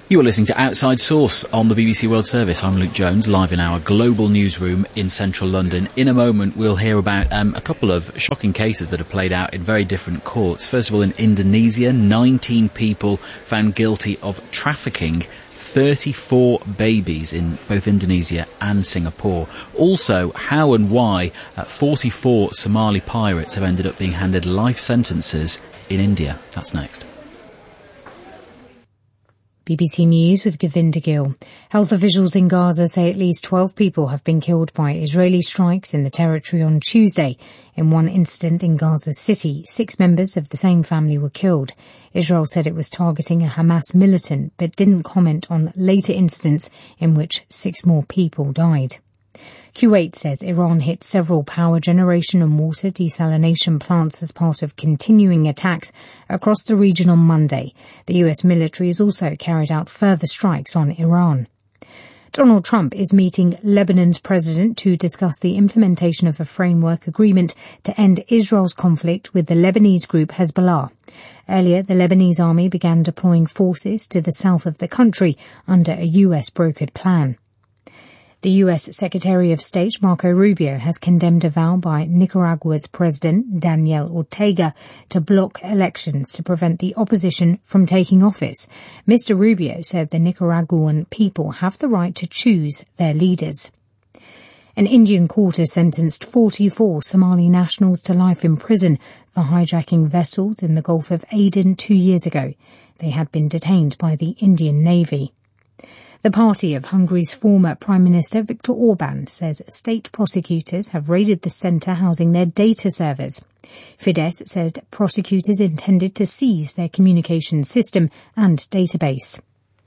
You are listening to Outside Source on the BBC World Service. I'm Luke Jones, live in our global newsroom in central London. In a moment, we'll hear about a couple of shocking cases that have played out in very different courts. First of all, in Indonesia, 19 people found guilty of trafficking 34 babies in both Indonesia and Singapore. Also, how and why 44 Somali pirates have ended up being handed life sentences in India. That's next. BBC News with Govinda Gill. Health officials in Gaza say at least 12 people have been killed by Israeli strikes in the territory on Tuesday. In one incident in Gaza City, 6 members of the same family were killed. Israel said it was targeting a Hamas militant, but didn't comment on later incidents in which 6 more people died. Kuwait says Iran hit several power generation and water desalination plants as part of continuing attacks across the region on Monday. The US military has also carried out further strikes on Iran. Donald Trump is meeting Lebanon's president to discuss the implementation of a framework agreement to end Israel's conflict with the Lebanese group Hezbollah. Earlier, the Lebanese army began deploying forces to the south of the country under a US brokered plan. The US Secretary of State Marco Rubio has condemned a vow by Nicaragua's President Daniel Ortega to block elections to prevent the opposition from taking office. Mr. Rubio said the Nicaraguan people have the right to choose their leaders. An Indian court has sentenced 44 Somali nationals to life in prison for hijacking vessels in the Gulf of Aden 2 years ago. They had been detained by the Indian Navy. The party of Hungary's former Prime Minister Viktor Orban says state prosecutors have raided the centre housing their data servers. Fidesz said prosecutors intended to seize their communication system and database.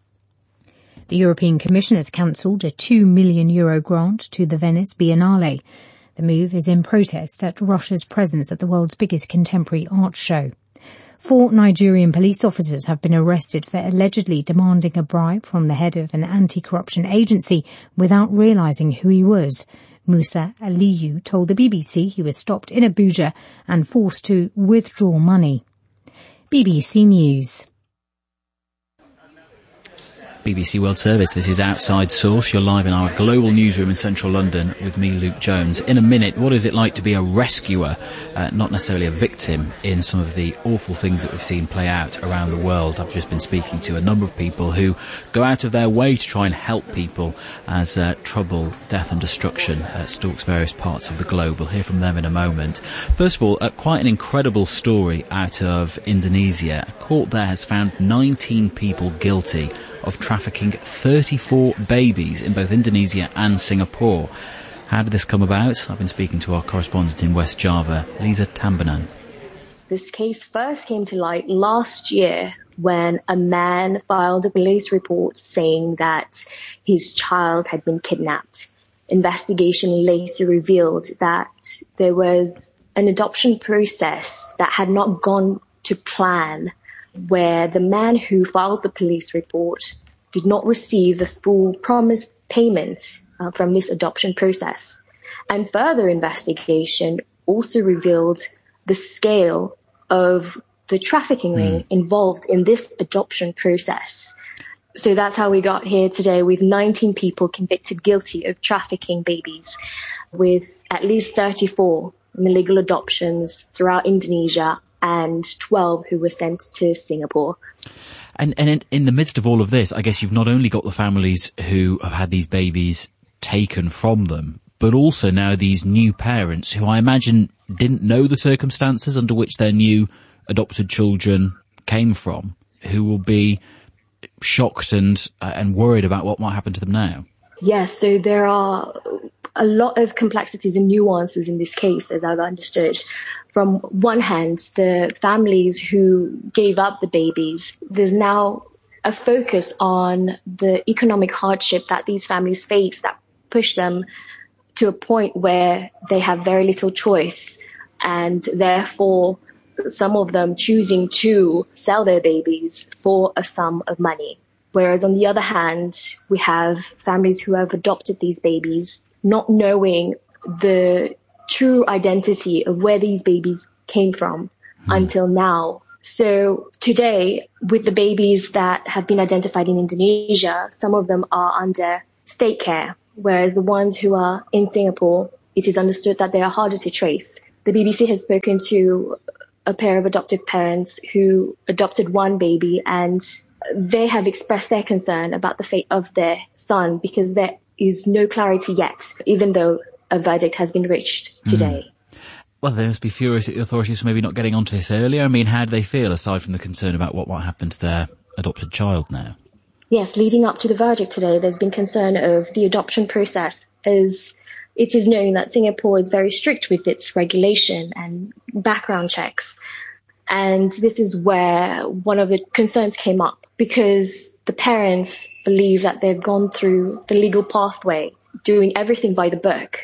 The European Commission has cancelled a €2 million grant to the Venice Biennale. The move is in protest at Russia's presence at the world's biggest contemporary art show. 4 Nigerian police officers have been arrested for allegedly demanding a bribe from the head of an anti-corruption agency without realising who he was. Musa Aliyu told the BBC he was stopped in Abuja and forced to withdraw money. BBC News. BBC World Service, this is Outside Source. You're live in our global newsroom in central London with me, Luke Jones. In a minute, what is it like to be a rescuer, not necessarily a victim, in some of the awful things that we've seen play out around the world? I've just been speaking to a number of people who go out of their way to try and help people as trouble, death and destruction stalks various parts of the globe. We'll hear from them in a moment. First of all, quite an incredible story out of Indonesia. A court there has found 19 people guilty of trafficking 34 babies in both Indonesia and Singapore. How did this come about? I've been speaking to our correspondent in West Java, Lisa Tambanan. This case first came to light last year when a man filed a police report saying that his child had been kidnapped. Investigation later revealed that there was an adoption process that had not gone to plan, where the man who filed the police report did not receive the full promised payment from this adoption process. And further investigation also revealed the scale of the trafficking ring involved in this adoption process. So that's how we got here today, with 19 people convicted guilty of trafficking babies, with at least 34 illegal adoptions throughout Indonesia and 12 who were sent to Singapore. And in the midst of all of this, I guess you've not only got the families who have had these babies taken from them, but also now these new parents who I imagine didn't know the circumstances under which their new adopted children came from, who will be shocked and worried about what might happen to them now. Yes, so there are a lot of complexities and nuances in this case, as I've understood. From one hand, the families who gave up the babies, there's now a focus on the economic hardship that these families face that push them to a point where they have very little choice, and therefore some of them choosing to sell their babies for a sum of money. Whereas on the other hand, we have families who have adopted these babies not knowing the true identity of where these babies came from until now. So today, with the babies that have been identified in Indonesia, some of them are under state care, whereas the ones who are in Singapore, it is understood that they are harder to trace. The BBC has spoken to a pair of adoptive parents who adopted one baby, and they have expressed their concern about the fate of their son because there is no clarity yet, even though a verdict has been reached today. Well, they must be furious at the authorities for maybe not getting onto this earlier. I mean, how do they feel, aside from the concern about what might happen to their adopted child now? Yes, leading up to the verdict today, there's been concern of the adoption process, as it is known that Singapore is very strict with its regulation and background checks. And this is where one of the concerns came up, because the parents believe that they've gone through the legal pathway, doing everything by the book.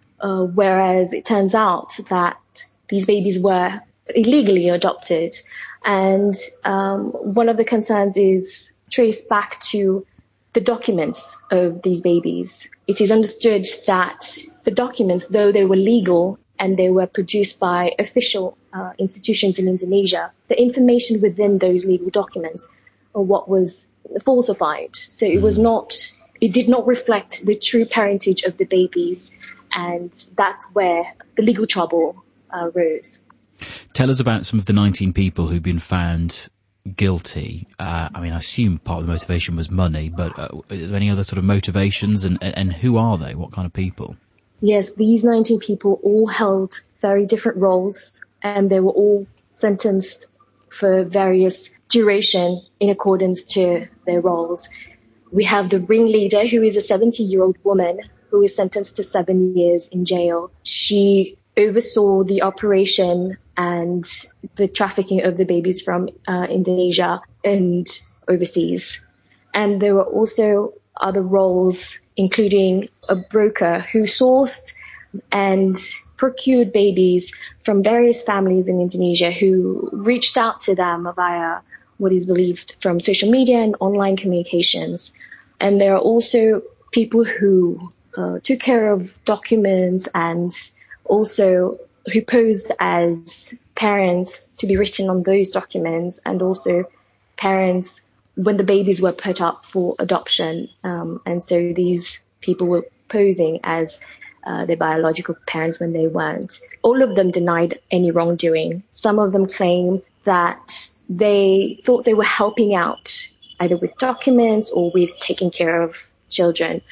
Whereas it turns out that these babies were illegally adopted. And one of the concerns is traced back to the documents of these babies. It is understood that the documents, though they were legal and they were produced by official institutions in Indonesia, the information within those legal documents are what was falsified. So it did not reflect the true parentage of the babies. And that's where the legal trouble rose. Tell us about some of the 19 people who've been found guilty. I mean, I assume part of the motivation was money, but is there any other sort of motivations, and who are they? What kind of people? Yes, these 19 people all held very different roles, and they were all sentenced for various duration in accordance to their roles. We have the ringleader, who is a 70-year-old woman who is sentenced to 7 years in jail. She oversaw the operation and the trafficking of the babies from Indonesia and overseas. And there were also other roles, including a broker who sourced and procured babies from various families in Indonesia who reached out to them via what is believed from social media and online communications. And there are also people who took care of documents and also who posed as parents to be written on those documents, and also parents when the babies were put up for adoption. And so these people were posing as their biological parents when they weren't. All of them denied any wrongdoing. Some of them claim that they thought they were helping out either with documents or with taking care of children.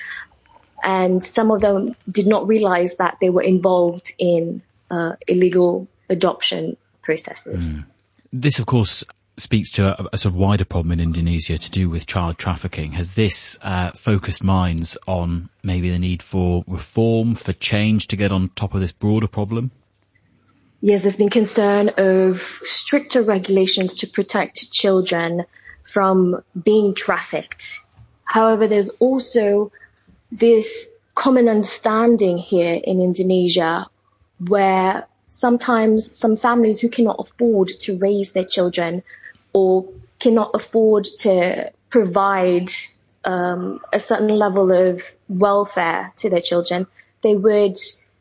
And some of them did not realize that they were involved in illegal adoption processes. This, of course, speaks to a sort of wider problem in Indonesia to do with child trafficking. Has this focused minds on maybe the need for reform, for change to get on top of this broader problem? Yes, there's been concern of stricter regulations to protect children from being trafficked. However, there's also this common understanding here in Indonesia where sometimes some families who cannot afford to raise their children or cannot afford to provide a certain level of welfare to their children, they would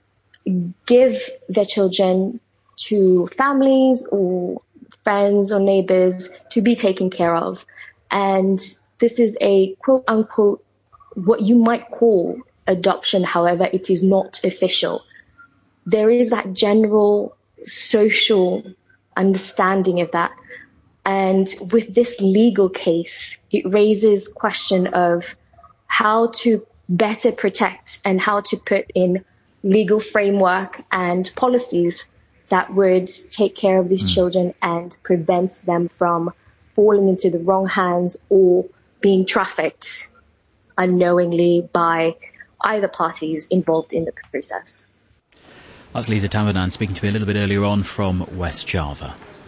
give their children to families or friends or neighbors to be taken care of. And this is a quote unquote what you might call adoption. However, it is not official. There is that general social understanding of that. And with this legal case, it raises question of how to better protect and how to put in legal framework and policies that would take care of these children and prevent them from falling into the wrong hands or being trafficked unknowingly by either parties involved in the process. That's Lisa Tamanan speaking to me a little bit earlier on from West Java.